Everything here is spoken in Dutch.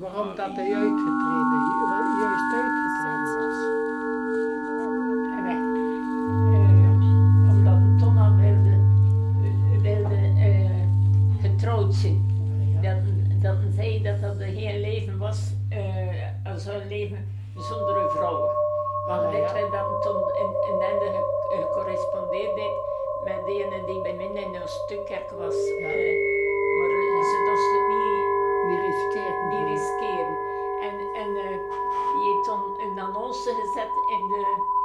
waarom dat hij juist uitgetreden was. Omdat een toen al wilde getrouwd zijn. Dat hij zei dat dat geen leven was, als een leven zonder een vrouw. Want dit werd dan toen in Ende gecorrespondeerd heeft met degene die bij mij in een stukkerk was. Maar ze dorsten het Die riskeert niet riskeren. En je heeft toen een annonce gezet in de